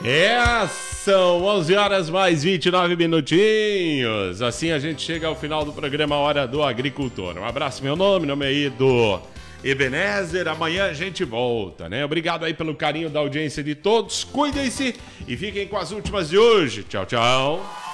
São 11 horas mais 29 minutinhos. Assim a gente chega ao final do programa Hora do Agricultor. Um abraço, meu nome é Edu Ebenezer. Amanhã a gente volta, né? Obrigado aí pelo carinho da audiência de todos. Cuidem-se e fiquem com as últimas de hoje. Tchau, tchau.